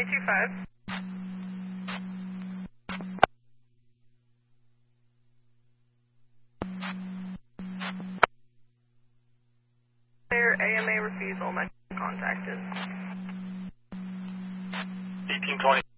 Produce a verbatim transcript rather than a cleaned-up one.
eight two five. Their A M A refusal, my contacted. eighteen twenty.